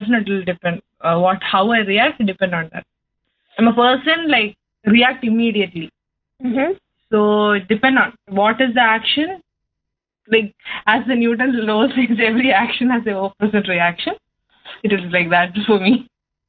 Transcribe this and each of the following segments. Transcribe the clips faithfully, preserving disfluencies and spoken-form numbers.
person, it will depend. Uh, what how I react depend on that. I'm a person like react immediately. Mm-hmm. So it depend on what is the action. Like as the Newton law says, every action has a opposite reaction. It is like that for me.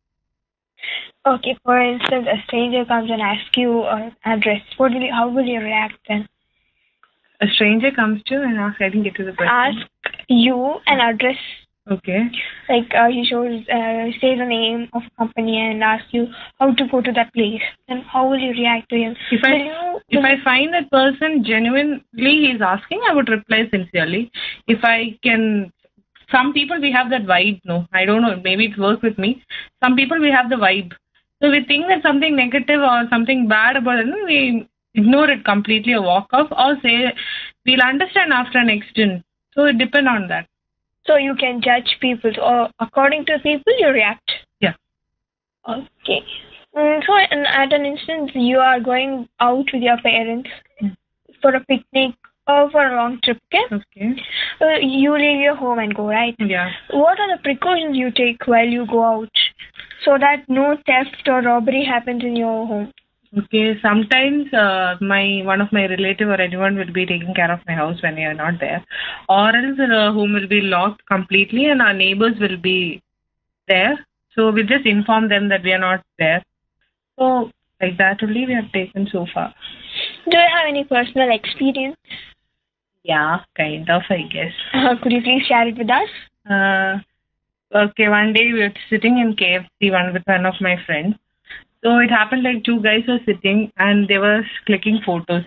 Okay, for instance, a stranger comes and asks you an address. What will you, how will you react then? A stranger comes to and asks, I didn't get to the question. Ask you an address. Okay. Like uh, he shows, uh, say the name of a company and asks you how to go to that place. Then how will you react to him? If I will you, if I find that person genuinely is asking, I would reply sincerely. If I can, some people we have that vibe. No, I don't know. Maybe it works with me. Some people we have the vibe. So we think that something negative or something bad about it, we ignore it completely or walk off or say we'll understand after next in. So it depends on that. So you can judge people. So according to people, you react. Yeah. Okay. Mm, so at an instance, you are going out with your parents mm. for a picnic or for a long trip, okay? Okay. Uh, you leave your home and go, right? Yeah. What are the precautions you take while you go out so that no theft or robbery happens in your home? Okay, sometimes uh, my one of my relative or anyone will be taking care of my house when you are not there, or else the home will be locked completely and our neighbors will be there. So we just inform them that we are not there. So like that only we have taken so far. Do you have any personal experience? Yeah, kind of, I guess. Uh, could you please share it with us? Uh, okay, one day we were sitting in K F C one with one of my friends. So it happened like two guys were sitting and they were clicking photos.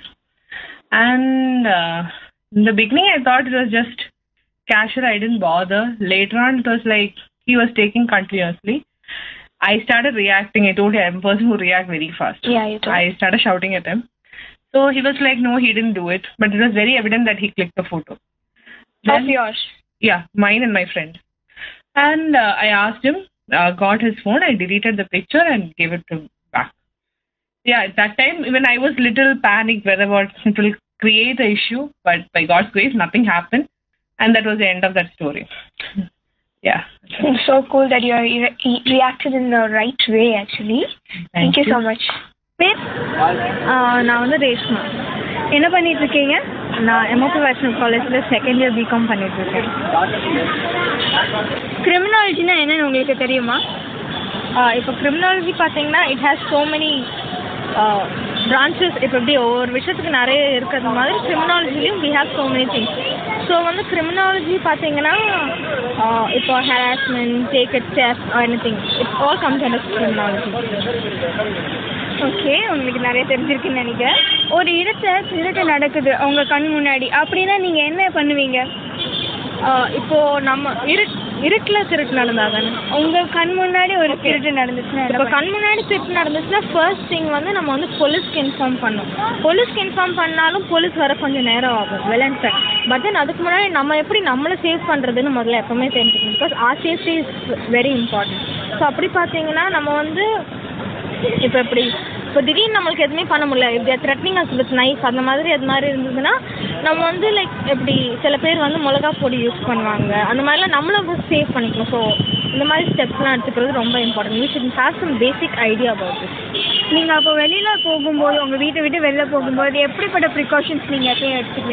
And uh, in the beginning, I thought it was just casual. I didn't bother. Later on, it was like he was taking continuously. I started reacting. I told him I'm a person who react very fast. Yeah, you told. I started shouting at him. So he was like, no, he didn't do it. But it was very evident that he clicked the photo. Then, of yours? Yeah, mine and my friend. And uh, I asked him, uh, got his phone, I deleted the picture and gave it to him back. Yeah, at that time, even I was little panicked whether what it will create an issue. But by God's grace, nothing happened. And that was the end of that story. Yeah. It's so cool that you re- reacted in the right way, actually. Thank, Thank you, you so much. நான் வந்து ரேஷ்மா. என்ன பண்ணிட்டு இருக்கீங்க? நான் MOP Vaishnaw காலேஜில் second year BCom பண்ணிட்டு இருக்கேன். கிரிமினாலஜினா என்னன்னு உங்களுக்கு தெரியுமா? இப்போ கிரிமினாலஜி பார்த்தீங்கன்னா it has so many branches. இப்போ எப்படி ஒவ்வொரு விஷயத்துக்கு நிறைய இருக்கிறது மாதிரி கிரிமினாலஜிலையும் we have so many things. So வந்து கிரிமினாலஜி பார்த்தீங்கன்னா இப்போ harassment, டேக்கட், theft or anything, it's all comes under criminology. Okay, உங்களுக்கு நிறைய தெரிஞ்சிருக்குன்னு நினைக்கிறேன். ஒரு இடத்த திருட்டு நடக்குது உங்கள் கண் முன்னாடி அப்படின்னா நீங்கள் என்ன பண்ணுவீங்க? இப்போது நம்ம இரு இருட்டில் திருட்டு நடந்தால் தானே உங்கள் கண் முன்னாடி ஒரு திருட்டு நடந்துச்சுன்னா, இப்போ கண் முன்னாடி திருட்டு நடந்துச்சுன்னா ஃபர்ஸ்ட் திங் வந்து நம்ம வந்து போலீஸ்க்கு இன்ஃபார்ம் பண்ணோம். போலீஸ்க்கு இன்ஃபார்ம் பண்ணாலும் போலீஸ் வர கொஞ்சம் நேரம் ஆகும், well and fine. But then அதுக்கு முன்னாடி நம்ம எப்படி நம்மளை சேவ் பண்ணுறதுன்னு முதல்ல எப்போவுமே தெரிஞ்சுக்கணும். Because R safety is very important. So அப்படி பார்த்தீங்கன்னா நம்ம வந்து இப்போ எப்படி இப்போ திடீர்னு நம்மளுக்கு எதுவுமே பண்ண முடியல, இப்படி த்ரெட்னிங் அஸ் வித் நைஃப் அந்த மாதிரி அது மாதிரி இருந்ததுன்னா நம்ம வந்து லைக் எப்படி சில பேர் வந்து மிளகா பொடி யூஸ் பண்ணுவாங்க, அந்த மாதிரிலாம் நம்மளும் சேவ் பண்ணிக்கணும். ஸோ இந்த மாதிரி ஸ்டெப்ஸ்லாம் எடுத்துக்கிறது ரொம்ப important. We should have some basic idea about this. நீங்கள் அப்போ வெளியில் போகும்போது உங்கள் வீட்டை விட்டு வெளில போகும்போது எப்படிப்பட்ட ப்ரிகாஷன்ஸ் நீங்கள் எப்பயும் எடுத்துக்குவீங்க?